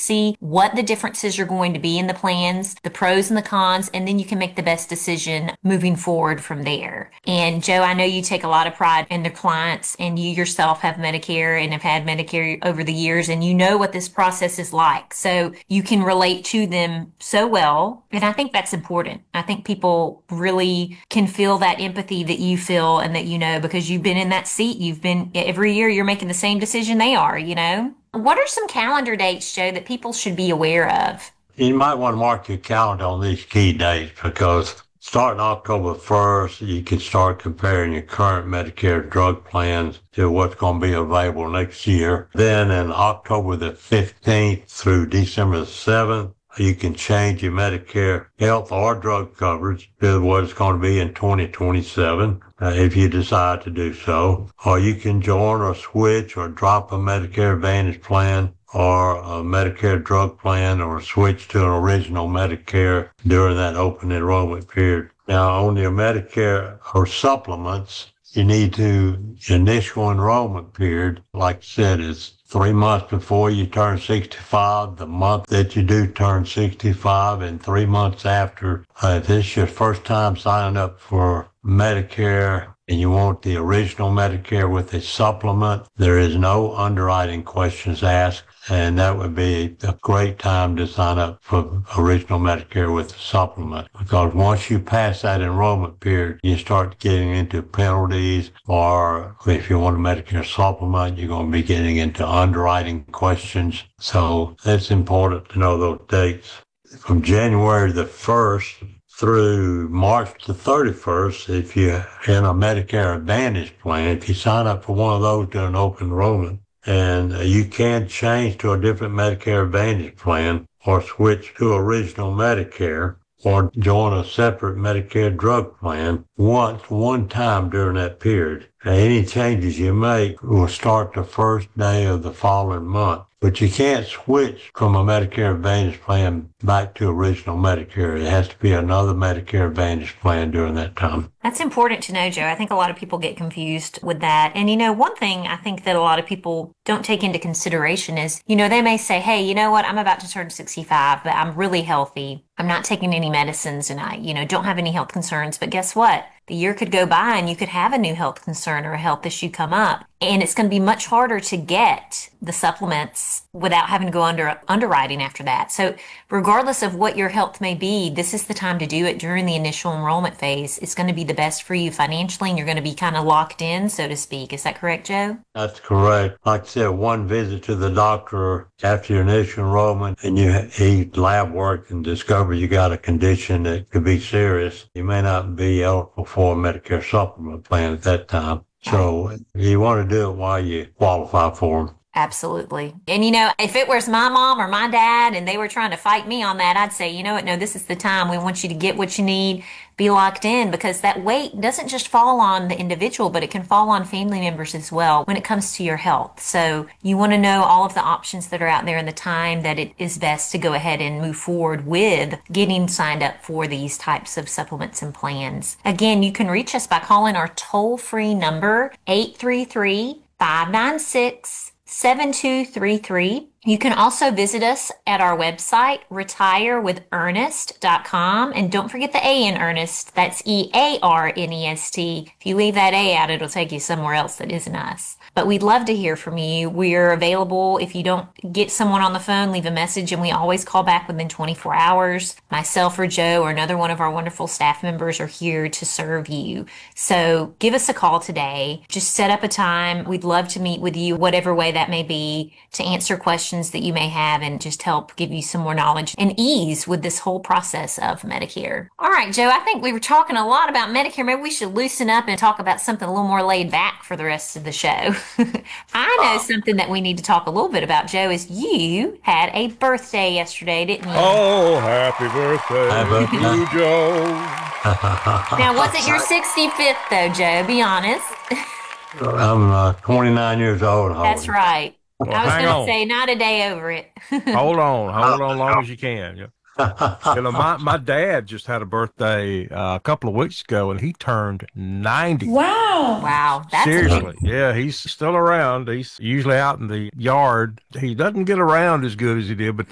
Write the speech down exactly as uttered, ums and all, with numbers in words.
see what the differences are going to be in the plans, the pros and the cons, and then you can make the best decision moving forward from there. And Joe, I know you take a lot of pride in the clients, and you yourself have Medicare and have had Medicare over the years, and you know what this process is like. So you can relate to them so well. And I think that's important. I think people really can feel that empathy that you feel and that you know because you've been in that seat. You've been every year you're making the same decision they are, you know? What are some calendar dates, Joe, that people should be aware of? You might want to mark your calendar on these key dates because starting October first, you can start comparing your current Medicare drug plans to what's going to be available next year. Then in October the fifteenth through December the seventh, you can change your Medicare health or drug coverage to what it's going to be in twenty twenty-seven uh, if you decide to do so. Or you can join or switch or drop a Medicare Advantage plan or a Medicare drug plan or switch to an original Medicare during that open enrollment period. Now, on your Medicare or supplements, you need to, initial enrollment period, like I said, is three months before you turn sixty-five, the month that you do turn sixty-five, and three months after. Uh, if this is your first time signing up for Medicare and you want the original Medicare with a supplement, there is no underwriting questions asked, and that would be a great time to sign up for original Medicare with a supplement. Because once you pass that enrollment period, you start getting into penalties, or if you want a Medicare supplement, you're going to be getting into underwriting questions. So it's important to know those dates. From January the first through March the thirty-first, if you're in a Medicare Advantage plan, if you sign up for one of those during open enrollment, and you can change to a different Medicare Advantage plan or switch to original Medicare or join a separate Medicare drug plan once, one time during that period. Now, any changes you make will start the first day of the following month. But you can't switch from a Medicare Advantage plan back to original Medicare. It has to be another Medicare Advantage plan during that time. That's important to know, Joe. I think a lot of people get confused with that. And, you know, one thing I think that a lot of people don't take into consideration is, you know, they may say, hey, you know what, I'm about to turn sixty-five, but I'm really healthy. I'm not taking any medicines and I, you know, don't have any health concerns. But guess what? The year could go by and you could have a new health concern or a health issue come up. And it's going to be much harder to get the supplements without having to go under underwriting after that. So regardless of what your health may be, this is the time to do it during the initial enrollment phase. It's going to be the best for you financially and you're going to be kind of locked in, so to speak. Is that correct, Joe? That's correct. Like I said, one visit to the doctor after your initial enrollment and you eat lab work and discover you got a condition that could be serious, you may not be eligible for a Medicare supplement plan at that time. So you want to do it while you qualify for them. Absolutely. And you know, if it was my mom or my dad and they were trying to fight me on that, I'd say, you know what, no, this is the time. We want you to get what you need, be locked in, because that weight doesn't just fall on the individual, but it can fall on family members as well when it comes to your health. So you want to know all of the options that are out there and the time that it is best to go ahead and move forward with getting signed up for these types of supplements and plans. Again, you can reach us by calling our toll-free number, eight three three, five nine six, seven two three three. You can also visit us at our website, retire with ernest dot com. And don't forget the A in Ernest. That's E A R N E S T. If you leave that A out, it'll take you somewhere else that isn't us. But we'd love to hear from you. We're available. If you don't get someone on the phone, leave a message and we always call back within twenty-four hours. Myself or Joe or another one of our wonderful staff members are here to serve you. So give us a call today. Just set up a time. We'd love to meet with you, whatever way that may be, to answer questions that you may have and just help give you some more knowledge and ease with this whole process of Medicare. All right, Joe, I think we were talking a lot about Medicare. Maybe we should loosen up and talk about something a little more laid back for the rest of the show. I know something that we need to talk a little bit about, Joe, is you had a birthday yesterday, didn't you? Oh, happy birthday Happy to you, Joe. Now, was it your sixty-fifth, though, Joe? Be honest. I'm uh, twenty-nine years old. That's right. Well, I was hang going to on. say, not a day over it. Hold on. Hold on long as you can. Yeah. You know, my, my dad just had a birthday uh, a couple of weeks ago, and he turned ninety. Wow. Wow. That's Seriously. Yeah, he's still around. He's usually out in the yard. He doesn't get around as good as he did, but